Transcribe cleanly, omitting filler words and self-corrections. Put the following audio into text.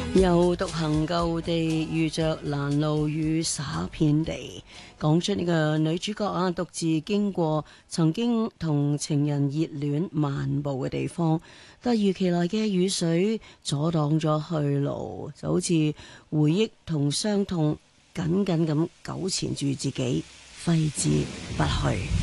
又獨行舊地，遇着攔路雨灑遍地。講出呢個女主角啊，獨自經過曾經同情人熱戀漫步嘅地方，突如其來嘅雨水阻擋咗去路，就好似回憶同傷痛緊緊咁糾纏住自己，揮之不去。